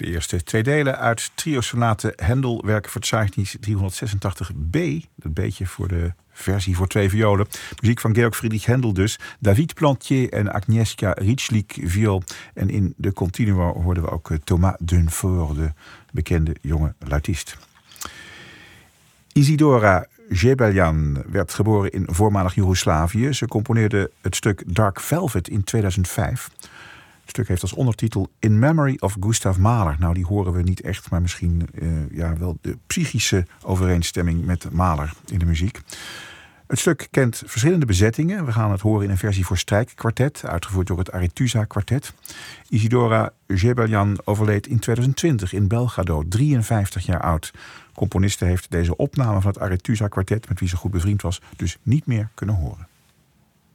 De eerste twee delen uit Trio-sonate Händel, werkverzeichnis 386b. Dat beetje voor de versie voor twee violen. Muziek van Georg Friedrich Händel dus. David Plantier en Agnieszka Rychlik viool. En in de continua hoorden we ook Thomas Dunfort, de bekende jonge luitist. Isidora Gebeljan werd geboren in voormalig Joegoslavië. Ze componeerde het stuk Dark Velvet in 2005. Het stuk heeft als ondertitel In Memory of Gustav Mahler. Nou, die horen we niet echt, maar misschien wel de psychische overeenstemming met Mahler in de muziek. Het stuk kent verschillende bezettingen. We gaan het horen in een versie voor strijkkwartet, uitgevoerd door het Arethusa kwartet. Isidora Gebeljan overleed in 2020 in Belgrado, 53 jaar oud. Componiste heeft deze opname van het Arethusa kwartet, met wie ze goed bevriend was, dus niet meer kunnen horen.